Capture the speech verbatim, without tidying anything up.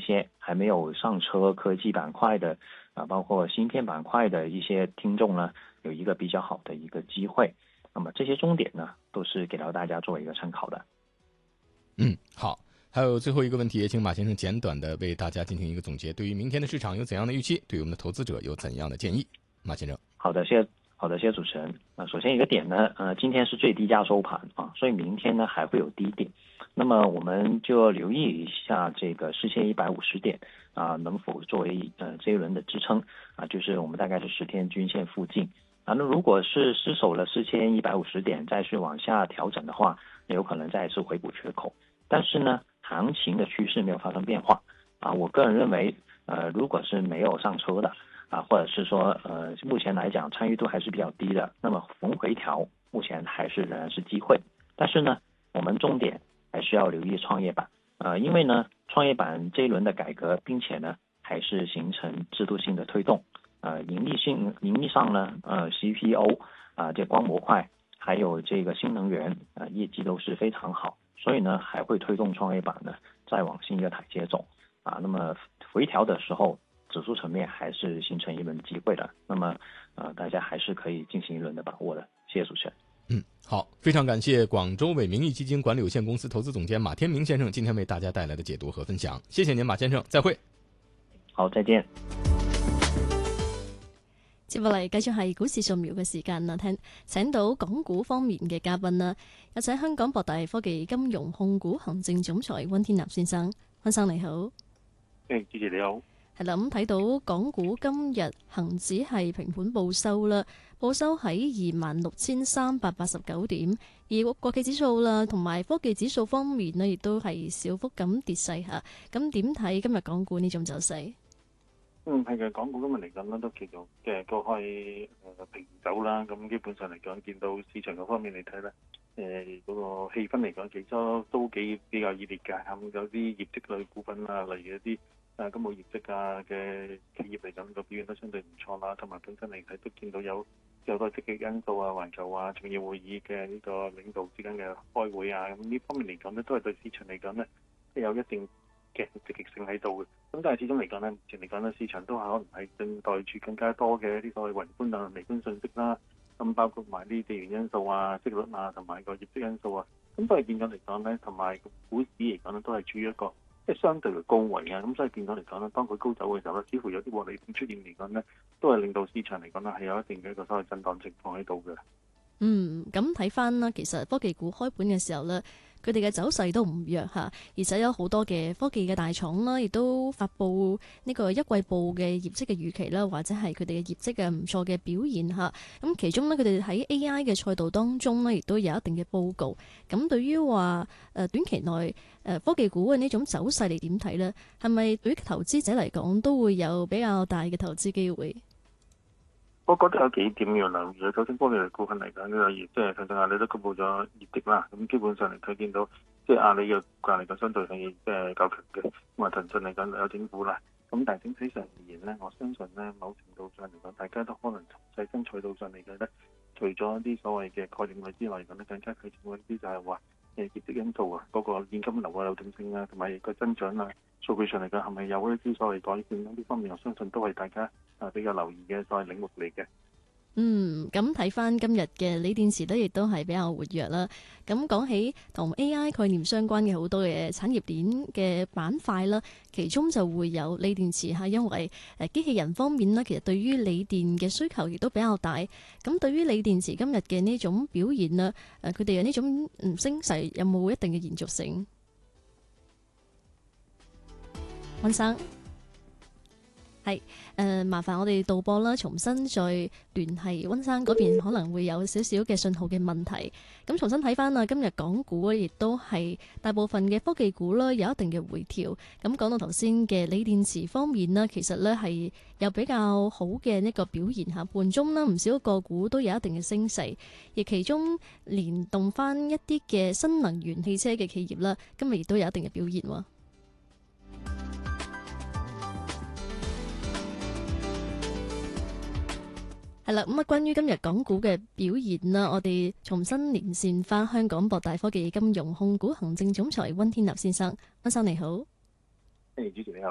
些还没有上车科技板块的啊，包括芯片板块的一些听众呢，有一个比较好的一个机会。那么这些重点呢，都是给到大家做一个参考的。 嗯，好。还有最后一个问题，也请马先生简短的为大家进行一个总结。对于明天的市场有怎样的预期？对于我们的投资者有怎样的建议？马先生。 好的，谢谢。好的，谢谢主持人。呃，首先一个点呢，呃，今天是最低价收盘啊，所以明天呢还会有低点。那么我们就要留意一下这个四千一百五十点啊，能否作为呃这一轮的支撑啊，就是我们大概是十天均线附近啊。那如果是失守了四千一百五十点，再去往下调整的话，有可能再次回补缺口。但是呢，行情的趋势没有发生变化啊。我个人认为，呃，如果是没有上车的啊，或者是说呃，目前来讲参与度还是比较低的，那么逢回调目前还是仍然是机会。但是呢，我们重点还是要留意创业板，呃，因为呢，创业板这一轮的改革，并且呢，还是形成制度性的推动，呃，盈利性盈利上呢，呃 ，C P O 啊、这光模块还有这个新能源啊、业绩都是非常好。所以呢，还会推动创业板呢再往新一个台阶走啊。那么回调的时候，指数层面还是形成一轮机会的。那么呃，大家还是可以进行一轮的把握的。谢谢主持人。 嗯，好，非常感谢广州伟名义基金管理有限公司投资总监马天明先生今天为大家带来的解读和分享。谢谢您，马先生，再会。 好，再見。 接落嚟繼續係股市掃描嘅時間啦，聽請到港股方面嘅嘉賓啦，有請香港博大科技金融控股行政總裁溫天納先生。溫生你好。 誒，主持你好。 係啦，咁睇到港股今日恒指係平盤報收啦，報收喺二萬六千三百八十九點，而國企指數啦同埋科技指數方面呢，亦都係小幅咁跌勢下。咁點睇今日港股呢種走勢？ 嗯，係嘅，港股今日嚟講咧都叫做嘅過開誒平走啦。咁基本上嚟講，見到市場嗰方面嚟睇咧，誒嗰個氣氛嚟講，其實都幾比較熱烈㗎。咁有啲業績類股份啊，例如一啲誒公務業績啊嘅企業嚟講，個表現都相對唔錯啦。同埋本身嚟睇都見到有有多積極因素啊，環球啊，重要會議嘅呢個領導之間嘅開會啊，咁呢方面嚟講咧，都係對市場嚟講咧，有一定嘅積極性喺度嘅。咁但係始終嚟講咧，目前嚟講咧，市場都係可能係正待住更加多嘅呢個宏觀啊、微觀信息啦。咁包括埋啲地緣因素啊、息率啊，同埋個業績因素啊。咁都係變咗嚟講咧，同埋股市嚟講咧，都係處於一個即係相對嘅高位啊。咁所以變咗嚟講咧，當佢高走嘅時候咧，似乎有啲獲利點出現嚟講咧，都係令到市場嚟講咧係有一定嘅一個所謂震盪情況喺度嘅。 嗯，咁睇翻啦，其實科技股開盤嘅時候咧，佢哋嘅走勢都唔弱嚇，而且有好多嘅科技嘅大廠啦，亦都發布呢個一季報嘅業績嘅預期啦，或者係佢哋嘅業績嘅唔錯嘅表現嚇。咁其中呢，佢哋喺 A I 嘅賽道當中呢，亦都有一定嘅報告。咁對於話誒短期內誒科技股嘅呢種走勢嚟點睇呢？係咪對於投資者嚟講都會有比較大嘅投資機會？ 我覺得有幾點要留意嘅。首先，科技類股份嚟講，呢個業即係騰訊阿里都公布咗業績啦。咁基本上嚟睇，見到即係阿里嘅股價嚟講，相對係即係較強嘅。咁啊，騰訊嚟講有整固啦。咁但係整體上而言咧，我相信咧，某程度上嚟講，大家都可能從細分賽道上嚟嘅咧，除咗一啲所謂嘅概念類之外嚟講咧，更加睇重一啲就係話誒業績因素啊，嗰、那個現金流嘅流動性啊，同埋個增長啊，數據上嚟講係咪有一啲所謂改善呢方面，我相信都係大家啊比較留意嘅所謂領域嚟嘅。 嗯，咁睇翻今日嘅鋰電池咧，亦都係比較活躍啦。咁講起同 A I 概念相關嘅好多嘅產業鏈嘅板塊啦，其中就會有鋰電池嚇，因為誒機器人方面呢，其實對於鋰電嘅需求亦都比較大。咁對於鋰電池今日嘅呢種表現啦，誒佢哋嘅呢種嗯升勢有冇一定嘅延續性？溫生。係誒、呃，麻煩我哋導播啦，重新再聯繫溫生嗰邊，可能會有少少嘅信號嘅問題。咁重新睇翻啦，今日港股亦都係大部分嘅科技股啦，有一定嘅回調。咁講到頭先嘅鋰電池方面呢，其實呢係有比較好嘅一個表現嚇，盤中呢唔少個股都有一定嘅升勢，而其中連動翻一啲嘅新能源汽車嘅企業啦，今日亦都有一定嘅表現喎。係啦，咁啊，關於今日港股嘅表現啦，我哋重新連線翻香港博大科技金融控股行政總裁溫天納先生。溫生你好。 誒，主持你好。